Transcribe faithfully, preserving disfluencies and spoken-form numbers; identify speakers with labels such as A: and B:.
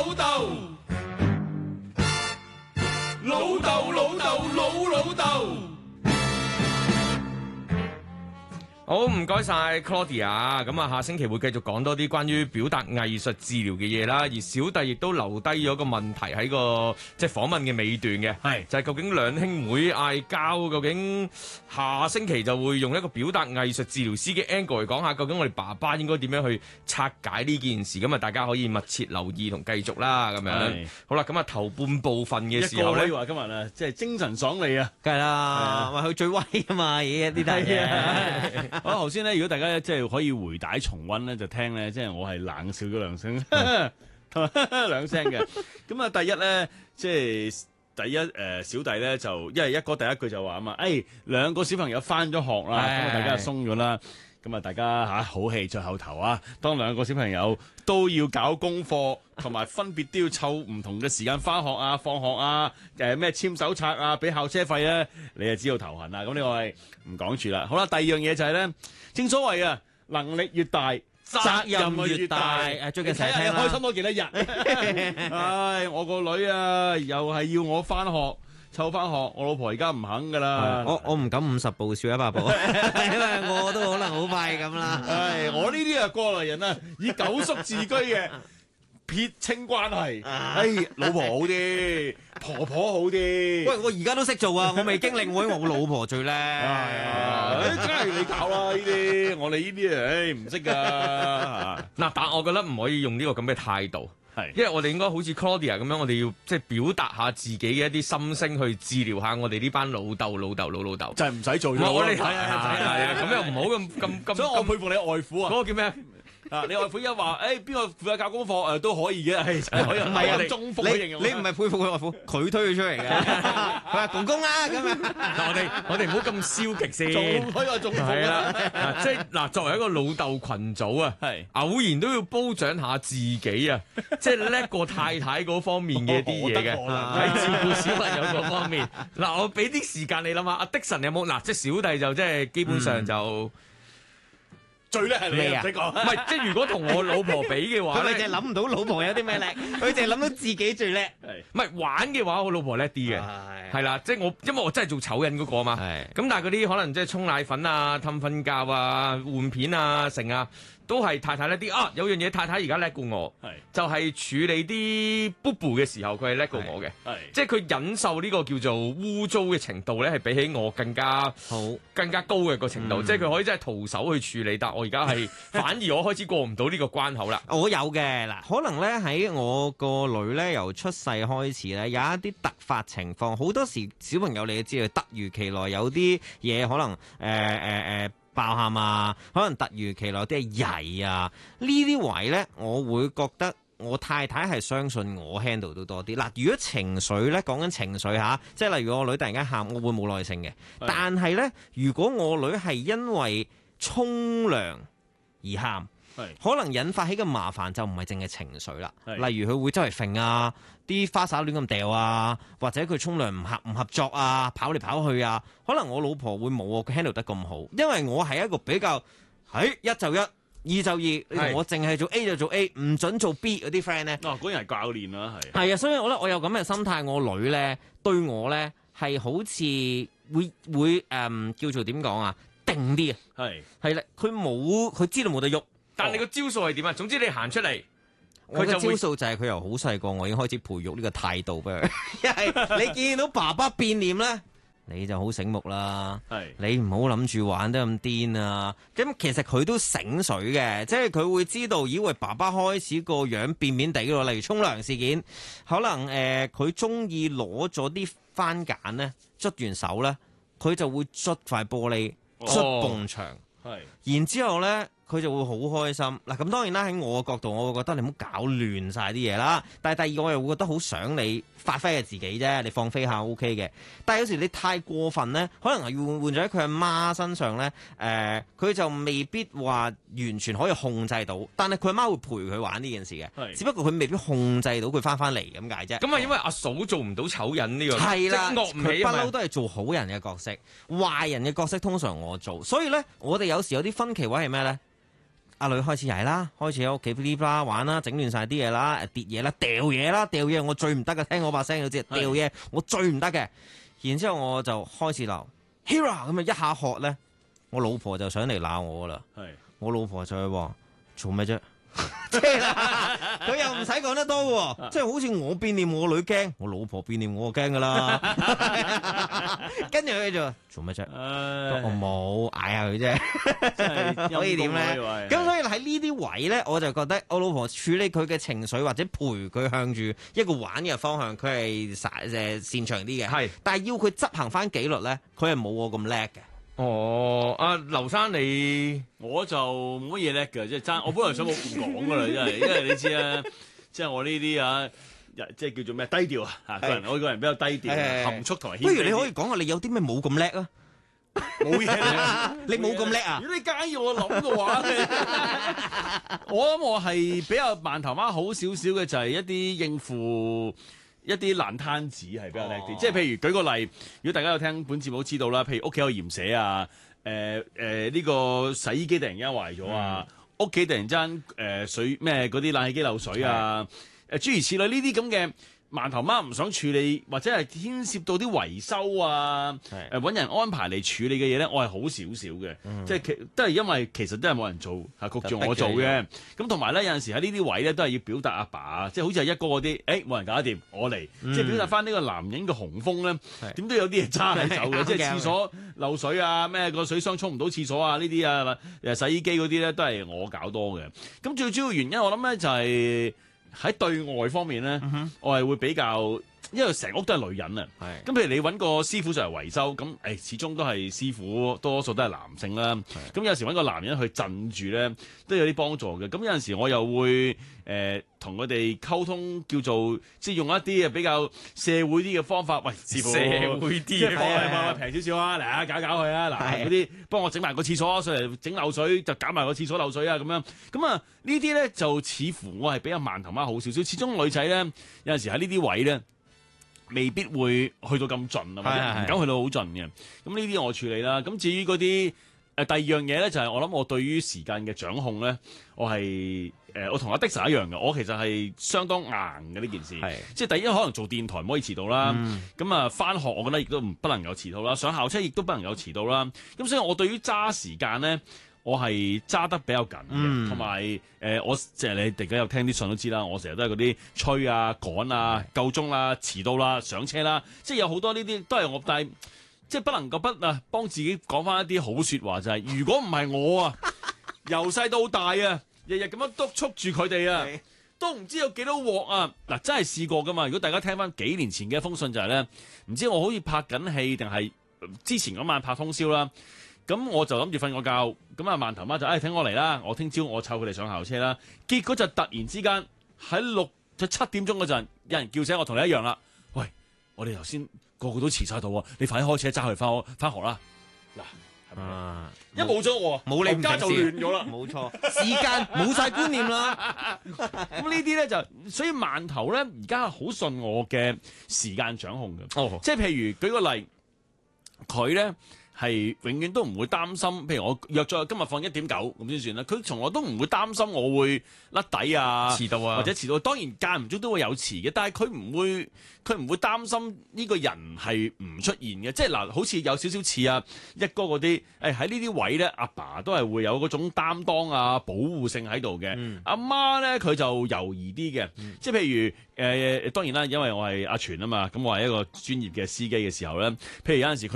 A: 老豆，老豆老豆老老豆。
B: 好，唔該晒 Claudia， 咁啊下星期會繼續講多啲關於表達藝術治療嘅嘢啦，而小弟亦都留低咗個問題喺個即係訪問嘅尾段嘅，係就係究竟兩兄妹嗌交，究竟下星期就會用一個表達藝術治療師嘅 angle 嚟講下，究竟我哋爸爸應該點樣去拆解呢件事，咁啊大家可以密切留意同繼續啦，咁樣好啦，咁啊頭半部分嘅時候咧，
C: 可以話今日啊，即係精神爽利啊，
D: 梗係啦，話佢最威啊嘛，嘢呢單嘢。
C: 好，頭先咧，如果大家即係可以回帶重溫咧，就聽咧，即係我係冷笑咗兩聲，同埋兩聲嘅。咁啊，第一咧，即係第一誒、呃，小弟咧就，因為一哥第一句就話啊嘛，誒、哎、兩個小朋友翻咗學啦，咁啊大家就鬆咗啦。咁啊，大家嚇好戲在後頭啊！當兩個小朋友都要搞功課，同埋分別都要湊唔同嘅時間翻學啊、放學啊、誒咩簽手冊啊、俾校車費咧，你就知道頭痕啦。咁呢個係唔講住啦。好啦，第二樣嘢就係咧，正所謂啊，能力越大，責任越大。
D: 誒，最近成日
C: 睇
D: 聽啦
C: 下你開心多幾多日？唉，我個女啊，又係要我翻學。湊翻學，我老婆而家唔肯噶啦。
D: 我我唔敢五十步笑一百步，因為我都可能好快咁啦。
C: 唉，我呢啲啊過來人啊，以九叔自居嘅撇清關係。唉，老婆好啲，婆婆好啲。
D: 喂，我而家都識做啊，我未經歷，我我老婆最叻。
C: 係啊，梗係你搞啦呢啲，我哋呢啲唉唔識噶。
B: 嗱，但我覺得唔可以用呢個咁嘅態度。
C: 係，
B: 因為我哋應該好似 Claudia 咁樣，我哋要即係表達下自己嘅一啲心聲，去治療下我哋呢班老豆、老豆、老老豆。
C: 就係唔使做咗。
B: 我哋係
C: 係
B: 係係咁又唔好咁咁咁。
C: 所以我佩服你外父啊。
B: 嗰個叫咩？
C: 啊！你外父一話，誒邊個負責教功課誒、呃、都可以嘅，係可以。
D: 唔係啊，
C: 中福
D: 你
C: 嘅形容。
D: 你唔係佩服佢外父，佢推佢出嚟嘅。佢話公公啦咁樣。
B: 我哋我哋唔好咁消極先。
C: 仲可以話中福
B: 係
C: 啦。
B: 啦，即係嗱，作為一個老豆群組啊，
C: 係
B: 偶然都要褒獎下自己啊，即係叻過太太嗰方面嘅啲嘢嘅，喺照顧小朋友嗰方面。嗱，我俾啲時間你諗下，阿的神有冇嗱？即係小弟就即係基本上就。
C: 嗯最叻係你啊！唔使講，
B: 唔係即係如果同我老婆比嘅話咧，
D: 佢咪淨係諗唔到老婆有啲咩叻，佢淨係諗到自己最叻。
B: 唔係玩嘅話，我老婆叻啲嘅，係啦，即係我因為我真係做醜人嗰個啊嘛。咁但係嗰啲可能即係沖奶粉啊、氹瞓覺啊、換片啊、成啊。都係太太叻啲啊！有樣嘢太太而家叻過我，就係、是、處理啲 boo 嘅時候，佢係叻過我嘅，即係佢忍受呢個叫做污糟嘅程度咧，係比起我更加好、更加高嘅個程度。嗯、即係佢可以真係徒手去處理，但我而家係反而我開始過唔到呢個關口啦。
D: 我有嘅嗱，可能咧喺我個女咧由出世開始咧，有一啲突發情況，好多時小朋友你都知道，突如其來有啲嘢可能誒誒誒。呃呃呃爆喊啊，可能突如其來有啲係曳啊，呢啲位呢，我會覺得我太太係相信我 handle 到多啲。嗱，如果情緒呢，講緊情緒嚇，即係例如我女突然間喊，我會冇耐性嘅。但係呢，如果我女係因為沖涼而喊，可能引發起嘅麻煩就唔係淨係情緒啦。例如佢會周圍揈啊，啲花灑亂咁掉啊，或者佢沖涼唔合唔合作啊，跑嚟跑去啊，可能我老婆會冇我 handle 得咁好，因為我係一個比較喺一就一，二就二，你同我淨係做 A 就做 A， 唔準做 B 嗰啲 friend 咧。
C: 哦，果然係教練啦，係。
D: 係啊，所以我覺得我有咁嘅心態，我女咧對我咧係好似會會誒、嗯、叫做點講啊，定啲啊。係係啦，佢冇佢知道冇得喐。
B: 但你個招數係點啊？總之你行出嚟，
D: 佢嘅招數就係佢由好細個，我已經開始培育呢個態度俾佢。因為你見到爸爸變臉咧，你就好醒目啦。係你唔好諗住玩得咁癲啊！咁其實佢都醒水嘅，即係佢會知道，以為爸爸開始個樣變變地咯。例如沖涼事件，可能誒佢中意攞咗啲番梘咧，捽完手咧，佢就會捽塊玻璃、捽埲牆。係，然之後咧。佢就會好開心嗱，咁當然啦，喺我嘅角度，我會覺得你唔好搞亂晒啲嘢啦。但係第二個我又會覺得好想你發揮嘅自己啫，你放飛下 O K 嘅。但係有時你太過分咧，可能係要換咗喺佢阿媽身上咧，誒、呃，佢就未必話完全可以控制到。但係佢阿媽會陪佢玩呢件事嘅，只不過佢未必控制到佢翻翻嚟咁解啫。
B: 咁啊，因為阿嫂做唔到醜人呢個，
D: 係啦，
B: 惡唔起，
D: 佢不嬲都係做好人嘅角色，壞人嘅角色通常我做。所以咧，我哋有時有啲分歧位係咩咧？ 阿女開始曳啦，開始喺屋企噼哩啪啦玩啦，整亂晒啲嘢啦，跌嘢啦，掉嘢啦，掉嘢我最唔得嘅，聽我把聲都知，掉嘢我最唔得嘅。然之後我就開始鬧 Hira 咁啊，一下喝咧，我老婆就上嚟鬧我啦。係，我老婆就係話做咩啫？即係啦，佢又唔使講得多喎，即係好似我變臉我女驚，我老婆變臉我驚噶啦。跟住佢就做咩啫？我冇嗌下佢啫，可以點咧？咁所以喺呢啲位咧，我就覺得我老婆處理佢嘅情緒或者陪佢向住一個玩嘅方向，佢係誒擅長啲嘅。係，但係要佢執行翻紀律咧，佢係冇我咁叻嘅。
B: 哦，阿劉生你
C: 我就冇乜嘢叻嘅，即係爭。我本來想冇講噶啦，真係，因為你知啊，即係我呢啲啊，即係叫做咩低調啊，嚇個人，我個人比較低調，含蓄同埋謙卑。
D: 不如你可以講下你有啲咩冇咁叻啊？
C: 冇嘢，
D: 你冇咁叻啊？
C: 如果你介意我諗嘅話，我諗我係比較萬頭媽好少少嘅，就係一啲應付一啲爛攤子係比較叻啲，哦、即係譬如舉個例，如果大家有聽本節目都知道啦，譬如屋企有鹽蛇啊，誒誒呢個洗衣機突然間壞咗啊，屋企、嗯、突然間誒、呃、水咩嗰啲冷氣機漏水啊，誒、呃、諸如此類呢啲咁嘅。饅頭媽唔想處理，或者係牽涉到啲維修啊，誒揾、呃、人安排嚟處理嘅嘢咧，我係好少少嘅，嗯、即係其都係因為其實都係冇人做，係焗住我做嘅。咁同埋咧有陣時喺呢啲位咧都係要表達阿爸啊，即係好似係一哥嗰啲，誒冇人搞得掂，我嚟，嗯、即係表達翻呢個男人嘅雄風咧，點是都有啲嘢揸喺手嘅，即係廁所漏水啊，咩個水箱沖唔到廁所啊，呢啲啊，誒洗衣機嗰啲咧都係我搞多嘅。咁最主要原因我諗咧就係、是。喺對外方面咧，嗯、哼我係會比較，因為成屋都係女人啊。咁是譬如你揾個師傅上嚟維修，咁誒、哎、始終都係師傅，多數都係男性啦。咁是有時揾個男人去鎮住咧，都有啲幫助嘅。咁有陣時我又會誒同佢哋溝通，叫做即係用一啲嘅比較社會啲嘅方法。喂，師傅，社會啲嘅方法平少少啊，嚟啊，搞搞佢啊，嗱嗰啲幫我整埋個廁所上嚟整漏水，就搞埋個廁所漏水啊咁樣。咁啊呢啲咧就似乎我係比較饅頭媽好少少。始終女仔咧有陣時喺呢啲位咧。未必會去到咁盡啊，或者唔敢去到好盡嘅。咁呢啲我處理啦。咁至於嗰啲誒第二樣嘢咧，就係、是、我諗我對於時間嘅掌控咧，我係誒、呃、我同阿的士一樣嘅。我其實係相當硬嘅呢件事。是即係第一可能做電台唔可以遲到啦。咁啊翻學我覺得亦都唔不能夠遲到啦。上校車亦都不能夠遲到啦。咁所以我對於揸時間咧。我係揸得比較緊嘅，同埋誒我即係你大家有聽啲信都知啦，我成日都係嗰啲催啊、趕啊、夠鐘啦、遲到啦、上車啦，即係有好多呢啲都係我，但係即係不能夠不啊幫自己講翻一啲好説話，就係、是、如果唔係我啊，由細到大啊，日日咁樣督促住佢哋啊，都唔知有幾多鑊啊！嗱，真係試過噶嘛？如果大家聽翻幾年前嘅一封信就係、是、咧，唔知我好似拍緊戲定係之前嗰晚拍通宵啦。咁我就諗住瞓個覺，咁啊饅頭媽就誒，聽我嚟啦，我聽朝我湊佢哋上校車啦。結果就突然之間喺六就七點鐘嗰陣，有人叫醒我，同你一樣啦。喂，我哋頭先個個都遲晒到喎，你快啲開車揸佢翻學翻學啦。嗱，係咪？啊、一冇咗我，冇你家就亂咗啦。冇錯，時間冇晒觀念啦。咁呢啲咧就，所以饅頭咧而家好順我嘅時間掌控嘅。哦，即係譬如舉個例，佢咧。係永遠都唔會擔心，譬如我約咗今日放一點九咁先算啦。佢從來都唔會擔心我會甩底啊、遲到啊，或者遲到。當然間唔中都會有遲嘅，但係佢唔會，佢唔會擔心呢個人係唔出現嘅。即係嗱，好似有少少似啊一哥嗰啲，誒喺呢啲位咧，阿爸，爸都係會有嗰種擔當啊、保護性喺度嘅。嗯、阿媽咧佢就猶豫啲嘅，嗯、即係譬如誒、呃，當然啦，因為我係阿全啊嘛，咁我係一個專業嘅司機嘅時候咧，譬如有陣時佢。